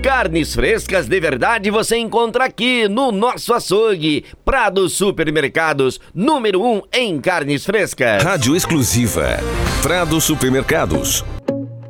Carnes frescas de verdade você encontra aqui no nosso açougue. Prado Supermercados, número 1 em carnes frescas. Rádio exclusiva. Prado Supermercados.